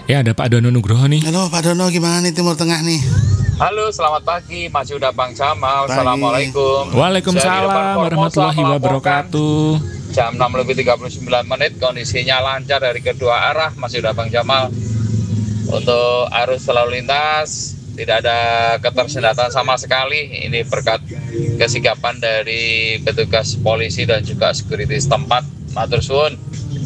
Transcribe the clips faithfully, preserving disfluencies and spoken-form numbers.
Ya, ada Pak Dono Nugroho nih. Halo Pak Dono, gimana nih Timur Tengah nih? Halo, selamat pagi, Mas Yuda Bang Jamal. Pagi. Assalamualaikum. Waalaikumsalam warahmatullahi wabarakatuh. Jam enam lebih tiga puluh sembilan menit, kondisinya lancar dari kedua arah, Mas Yuda Bang Jamal. Untuk arus lalu lintas, tidak ada ketersendatan sama sekali. Ini berkat kesigapan dari petugas polisi dan juga security setempat. Matur suwun.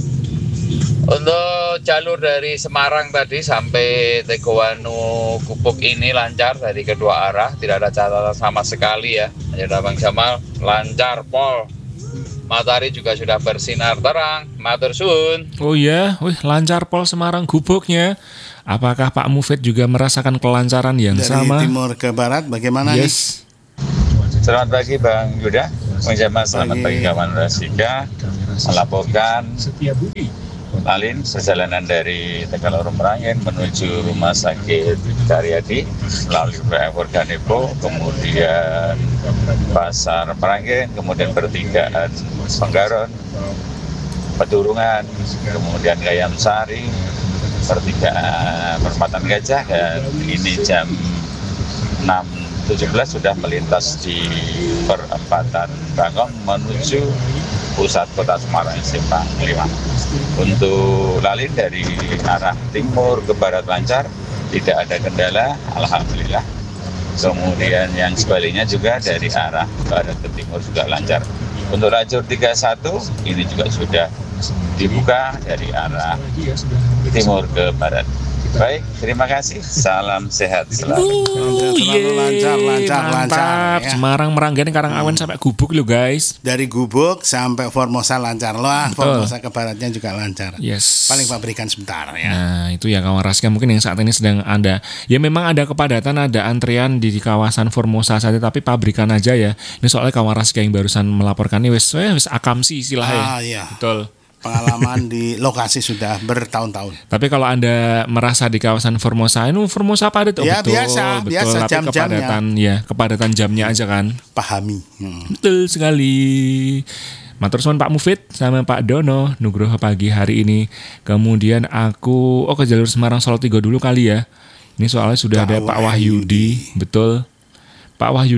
Untuk jalur dari Semarang tadi sampai Tegowanu Gubuk ini lancar dari kedua arah, tidak ada catatan sama sekali ya. Ya Bang Jamal, lancar pol. Matahari juga sudah bersinar terang. Matur suwun. Oh iya, wih lancar pol Semarang Gubuknya. Apakah Pak Mufid juga merasakan kelancaran yang Dari sama? Dari timur ke barat bagaimana yes. nih? Selamat pagi Bang Yuda. Bang Jamal, selamat pagi kawan Rasika. Melaporkan Lalin perjalanan dari Tegalorong Merangin menuju Rumah Sakit Karyadi melalui B M Organipo, kemudian Pasar Merangin, kemudian pertigaan Penggaron, Pedurungan, kemudian Gayam Sari, pertigaan Perempatan Gajah, dan ini jam enam tujuh belas sudah melintas di Perempatan Bangong menuju pusat kota Semarang Simpang lima. Untuk lalin dari arah timur ke barat lancar, tidak ada kendala, alhamdulillah. Kemudian yang sebaliknya juga dari arah barat ke timur juga lancar. Untuk lajur tiga puluh satu ini juga sudah dibuka dari arah timur ke barat. Baik, terima kasih. Salam sehat selalu. Uh, Selalu lancar, lancar, lancar. Ya. Semarang Meranggen Karangawen hmm. sampai Gubuk loh guys. Dari Gubuk sampai Formosa lancar loh. Formosa ke baratnya juga lancar. Yes. Paling pabrikan sebentar ya. Nah itu ya kawan Rasika mungkin yang saat ini sedang ada. Ya memang ada kepadatan, ada antrian di, di kawasan Formosa saja, tapi pabrikan aja ya. Ini soalnya kawan Rasika yang barusan melaporkan ini wes wes akamsi istilahnya. Ah iya. Betul. Pengalaman di lokasi sudah bertahun-tahun. Tapi kalau Anda merasa di kawasan Formosa, ini Formosa padat, oh ya, betul, biasa, betul. biasa Tapi jam-jamnya. Kepadatan, ya, kepadatan jamnya aja kan. Pahami. Hmm. Betul sekali. Matur suwun Pak Mufid sama Pak Dono Nugroho pagi hari ini. Kemudian aku, oh ke jalur Semarang Solo tiga dulu kali ya. Ini soalnya sudah Pak ada Pak Wahyudi, Wahyudi. Betul. Pak Wahyudi.